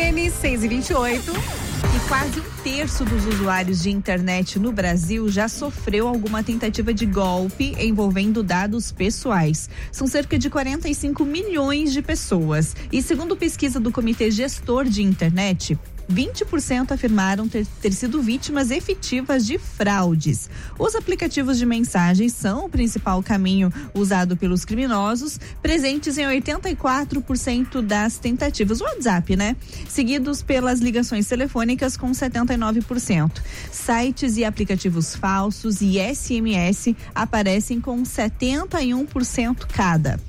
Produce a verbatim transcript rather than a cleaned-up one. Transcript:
N, seis e vinte e oito. E quase um terço dos usuários de internet no Brasil já sofreu alguma tentativa de golpe envolvendo dados pessoais. São cerca de quarenta e cinco milhões de pessoas. E segundo pesquisa do Comitê Gestor de Internet, vinte por cento afirmaram ter, ter sido vítimas efetivas de fraudes. Os aplicativos de mensagens são o principal caminho usado pelos criminosos, presentes em oitenta e quatro por cento das tentativas. O WhatsApp, né? Seguidos pelas ligações telefônicas com setenta e nove por cento. Sites e aplicativos falsos e S M S aparecem com setenta e um por cento cada.